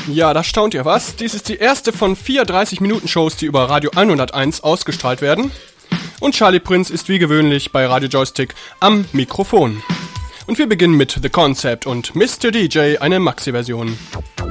Ja, da staunt ihr was. Dies ist die erste von 4 30-Minuten-Shows, die über Radio 101 ausgestrahlt werden. Und Charlie Prinz ist wie gewöhnlich bei Radio Joystick am Mikrofon. Und wir beginnen mit The Concept und Mr. DJ, eine Maxi-Version.